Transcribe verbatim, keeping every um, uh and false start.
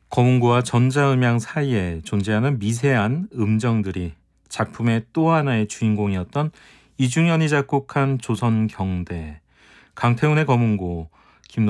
검은고와 전자음향 사이에 존재하는 미세한 음정들이 작품의 또 하나의 주인공이었던 이중현이 작곡한 조선경대, 강태훈의 검은고,